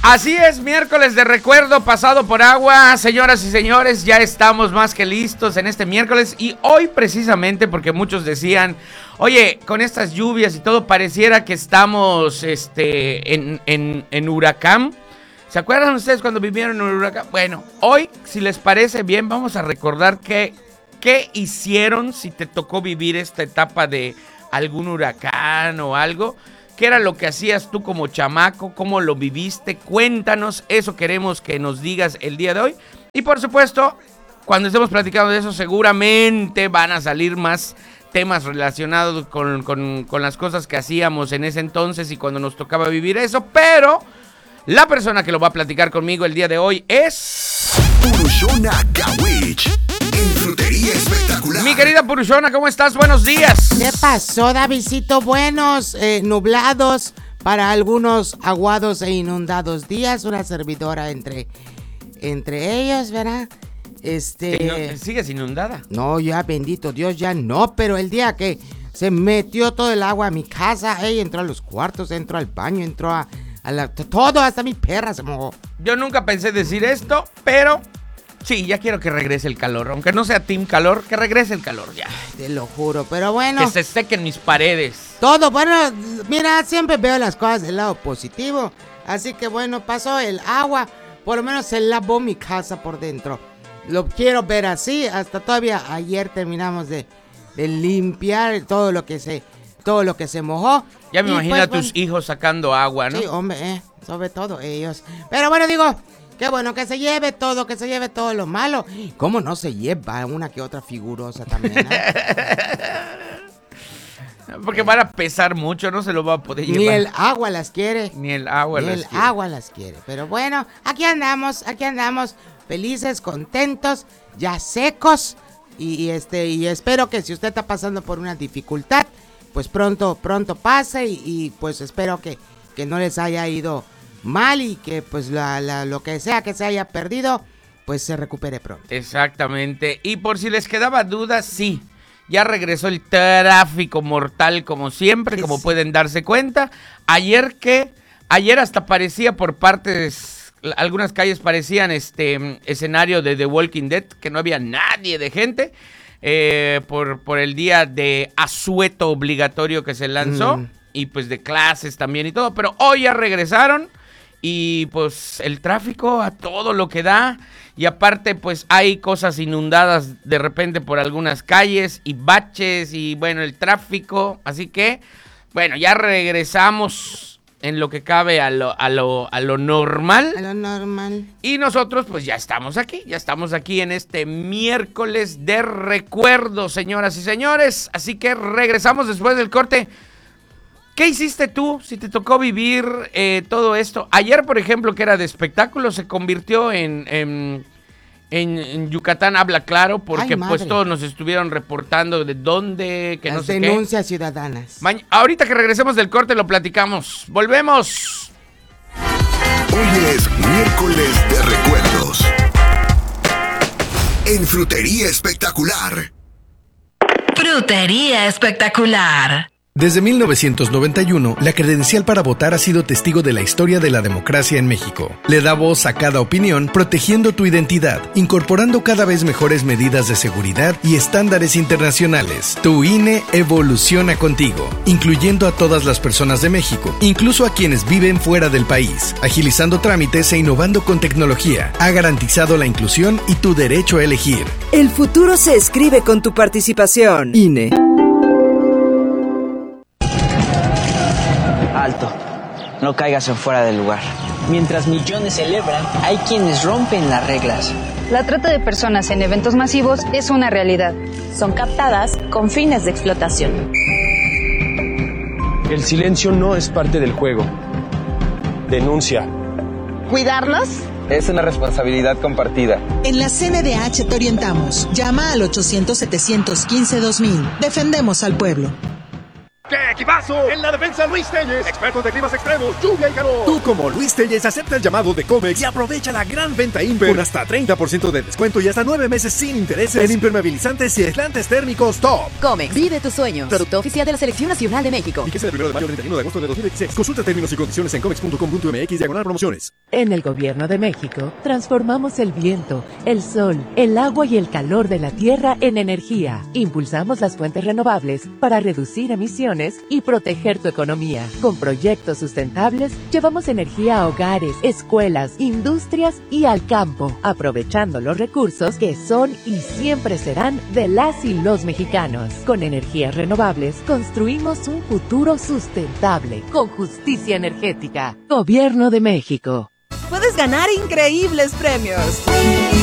Así es, miércoles de recuerdo pasado por agua. Señoras y señores, ya estamos más que listos en este miércoles. Y hoy precisamente porque muchos decían, oye, con estas lluvias y todo pareciera que estamos en huracán. ¿Se acuerdan ustedes cuando vivieron en un huracán? Bueno, hoy, si les parece bien, vamos a recordar qué hicieron si te tocó vivir esta etapa de algún huracán o algo. ¿Qué era lo que hacías tú como chamaco? ¿Cómo lo viviste? Cuéntanos, eso queremos que nos digas el día de hoy. Y por supuesto, cuando estemos platicando de eso, seguramente van a salir más temas relacionados con las cosas que hacíamos en ese entonces y cuando nos tocaba vivir eso. Pero la persona que lo va a platicar conmigo el día de hoy es... Purushona Gawich, en Frutería Espectacular. Mi querida Purushona, ¿cómo estás? Buenos días. ¿Qué pasó, Davidcito? Buenos, nublados, para algunos aguados e inundados días. Una servidora entre ellos, ¿verdad? ¿Sigues inundada? No, ya, bendito Dios, ya no. Pero el día que se metió todo el agua a mi casa, entró a los cuartos, entró al baño, entró a todo, hasta mi perra se mojó. Yo nunca pensé decir esto, pero... sí, ya quiero que regrese el calor. Aunque no sea team calor, que regrese el calor ya. Te lo juro, pero bueno. Que se sequen mis paredes. Todo, bueno, mira, siempre veo las cosas del lado positivo. Así que bueno, pasó el agua. Por lo menos se lavó mi casa por dentro. Lo quiero ver así. Hasta todavía ayer terminamos de limpiar todo lo que se mojó. Ya me imagino a tus hijos sacando agua, ¿no? Sí, hombre, sobre todo ellos. Pero bueno, digo... qué bueno, que se lleve todo lo malo. ¿Cómo no se lleva una que otra figurosa también? Porque van a pesar mucho, no se lo va a poder llevar. Ni el agua las quiere. Ni el agua las quiere. Pero bueno, aquí andamos, felices, contentos, ya secos. Y espero que si usted está pasando por una dificultad, pues pronto pase y pues espero que no les haya ido mal y que pues lo que sea que se haya perdido pues se recupere pronto. Exactamente. Y por si les quedaba dudas, sí, ya regresó el tráfico mortal como siempre, como pueden darse cuenta. Ayer hasta parecía por partes, algunas calles parecían escenario de The Walking Dead, que no había nadie de gente por el día de asueto obligatorio que se lanzó y pues de clases también y todo, pero hoy ya regresaron. Y pues el tráfico a todo lo que da. Y aparte pues hay cosas inundadas de repente por algunas calles y baches y bueno, el tráfico. Así que bueno, ya regresamos en lo que cabe a lo normal. A lo normal. Y nosotros pues ya estamos aquí en este miércoles de recuerdo, señoras y señores. Así que regresamos después del corte. ¿Qué hiciste tú si te tocó vivir todo esto? Ayer, por ejemplo, que era de espectáculo, se convirtió en Yucatán Habla Claro, porque pues todos nos estuvieron reportando de dónde, que las no sé qué. Las denuncias ciudadanas. Ahorita que regresemos del corte lo platicamos. ¡Volvemos! Hoy es miércoles de recuerdos. En Frutería Espectacular. Frutería Espectacular. Desde 1991, la credencial para votar ha sido testigo de la historia de la democracia en México. Le da voz a cada opinión, protegiendo tu identidad, incorporando cada vez mejores medidas de seguridad y estándares internacionales. Tu INE evoluciona contigo, incluyendo a todas las personas de México, incluso a quienes viven fuera del país, agilizando trámites e innovando con tecnología. Ha garantizado la inclusión y tu derecho a elegir. El futuro se escribe con tu participación. INE. Alto, no caigas en fuera del lugar. Mientras millones celebran, hay quienes rompen las reglas. La trata de personas en eventos masivos es una realidad. Son captadas con fines de explotación. El silencio no es parte del juego. Denuncia. ¿Cuidarnos? Es una responsabilidad compartida. En la CNDH te orientamos. Llama al 800-715-2000. Defendemos al pueblo. ¡Qué equipazo! En la defensa Luis Telles, expertos de climas extremos, lluvia y calor. Tú como Luis Telles acepta el llamado de Comex y aprovecha la gran venta Imper con hasta 30% de descuento y hasta 9 meses sin intereses en impermeabilizantes y aislantes térmicos top. Comex, vive tus sueños. Producto oficial de la Selección Nacional de México. Fíjese del 1 de mayo al 31 de agosto de 2016. Consulta términos y condiciones en comex.com.mx/promociones. En el Gobierno de México, transformamos el viento, el sol, el agua y el calor de la tierra en energía. Impulsamos las fuentes renovables para reducir emisiones y proteger tu economía. Con proyectos sustentables, llevamos energía a hogares, escuelas, industrias y al campo, aprovechando los recursos que son y siempre serán de las y los mexicanos. Con energías renovables, construimos un futuro sustentable, con justicia energética. Gobierno de México. Puedes ganar increíbles premios.